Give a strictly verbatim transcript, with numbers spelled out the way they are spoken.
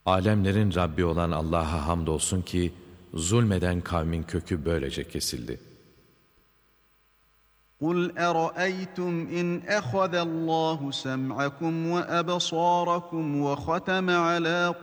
Alemlerin Rabbi olan Allah'a hamdolsun ki zulmeden kavmin kökü böylece kesildi. قُلْ أَرَأَيْتُمْ إِنْ أَخَذَ اللّٰهُ سَمْعَكُمْ وَأَبْصَارَكُمْ وَخَتَمَ عَلَى